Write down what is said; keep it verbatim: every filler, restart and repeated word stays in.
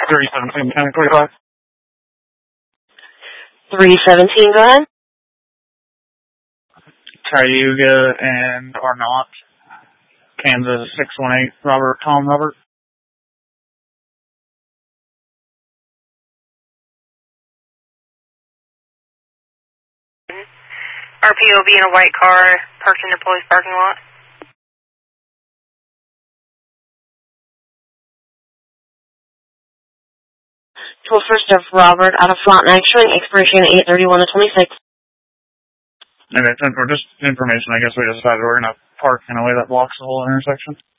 three seventeen, ten forty-five. three seventeen, go ahead. Cayuga and Arnott. Kansas six one eight, Robert, Tom Robert. R P O be in a white car parked in the police parking lot. twelve first of Robert out of Flat Neck, showing expiration eight thirty-one to twenty-six. Okay, ten for just information, I guess we decided we're going to park in a way that blocks the whole intersection.